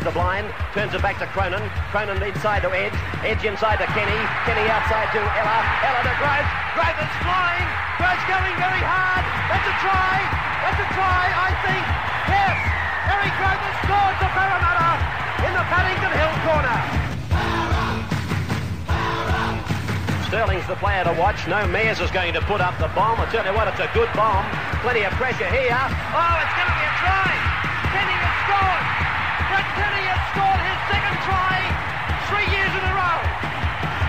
the blind, turns it back to Cronin. Cronin inside to Edge. Edge inside to Kenny. Kenny outside to Ella. Ella to Groth. Groth is flying. Groth's going very hard. That's a try. That's a try, I think. Yes. Eric Groth has scored for Parramatta in the Paddington Hill corner. Sterling's the player to watch. No Mears is going to put up the bomb. I tell you what, it's a good bomb. Plenty of pressure here. Oh, it's going to be a try. Kenny has scored. Brett Kenny has scored his second try 3 years in a row.